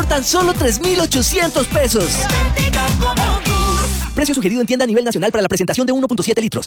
tan solo 3,800 pesos. Precio sugerido en tienda a nivel nacional para la presentación de 1.7 litros.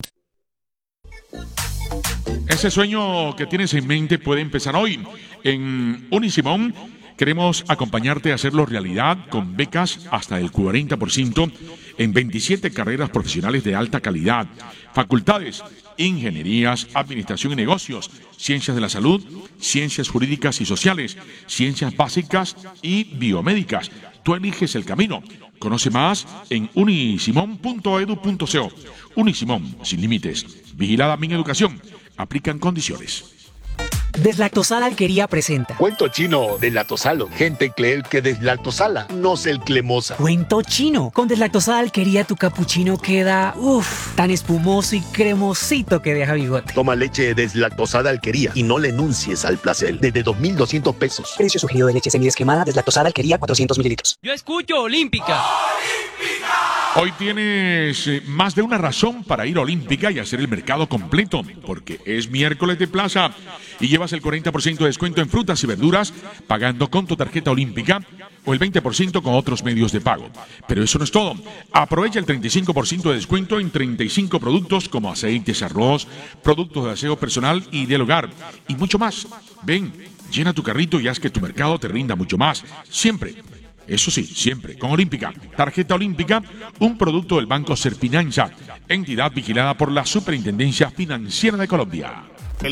Ese sueño que tienes en mente puede empezar hoy. En Unisimón queremos acompañarte a hacerlo realidad con becas hasta el 40% en 27 carreras profesionales de alta calidad. Facultades: ingenierías, administración y negocios, ciencias de la salud, ciencias jurídicas y sociales, ciencias básicas y biomédicas. Tú eliges el camino. Conoce más en unisimon.edu.co. Unisimón, sin límites. Vigilada Mineducación. Aplican condiciones. Deslactosada Alquería presenta Cuento chino deslactosalo. Gente cree que deslactosala, no se el cremosa. Cuento chino. Con Deslactosada Alquería tu capuchino queda tan espumoso y cremosito que deja bigote. Toma leche deslactosada Alquería y no le enuncies al placer. Desde 2,200 pesos. Precio sugerido de leche semidesquemada Deslactosada Alquería 400 mililitros. Yo escucho Olímpica. Hoy tienes más de una razón para ir a Olímpica y hacer el mercado completo, porque es miércoles de plaza y llevas el 40% de descuento en frutas y verduras pagando con tu tarjeta Olímpica o el 20% con otros medios de pago. Pero eso no es todo. Aprovecha el 35% de descuento en 35 productos como aceites, arroz, productos de aseo personal y del hogar y mucho más. Ven, llena tu carrito y haz que tu mercado te rinda mucho más. Siempre. Eso sí, siempre con Olímpica. Tarjeta Olímpica, un producto del Banco Serfinanza, entidad vigilada por la Superintendencia Financiera de Colombia.